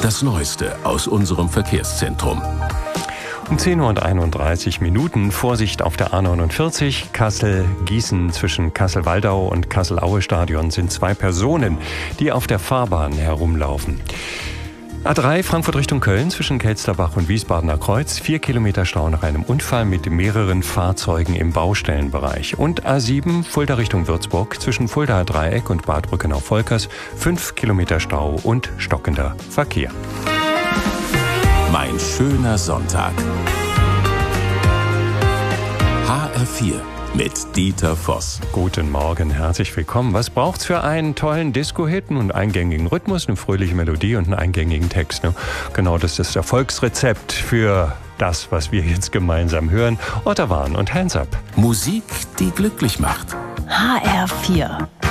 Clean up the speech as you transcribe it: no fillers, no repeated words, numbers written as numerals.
Das Neueste aus unserem Verkehrszentrum. Um 10:31 Uhr. Vorsicht auf der A49. Kassel-Gießen zwischen Kassel-Waldau und Kassel-Aue-Stadion sind 2 Personen, die auf der Fahrbahn herumlaufen. A3 Frankfurt Richtung Köln zwischen Kelsterbach und Wiesbadener Kreuz. 4 Kilometer Stau nach einem Unfall mit mehreren Fahrzeugen im Baustellenbereich. Und A7 Fulda Richtung Würzburg zwischen Fuldaer Dreieck und Bad Brückenau-Volkers. 5 Kilometer Stau und stockender Verkehr. Mein schöner Sonntag. HR4 mit Dieter Voss. Guten Morgen, herzlich willkommen. Was braucht's für einen tollen Disco-Hit? Einen eingängigen Rhythmus, eine fröhliche Melodie und einen eingängigen Text. Ne? Genau, das ist das Erfolgsrezept für das, was wir jetzt gemeinsam hören. Ottawan und Hands Up. Musik, die glücklich macht. HR4.